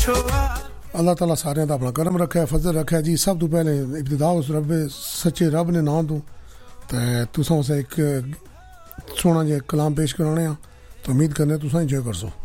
अल्लाह ताला सारे का अपना करम रखे फजल रखे जी। सब तो पहले इब्तिदा उस रब सच्चे रब ने नाम तो तुसा उसे एक सोना जे कलाम पेश कराने तो उम्मीद करने तुसा इंजॉय कर सो।